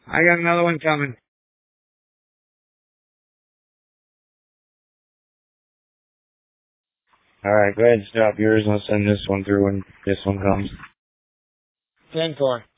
I got another one coming. Alright, go ahead and stop yours and I'll send this one through when this one comes. 10-4.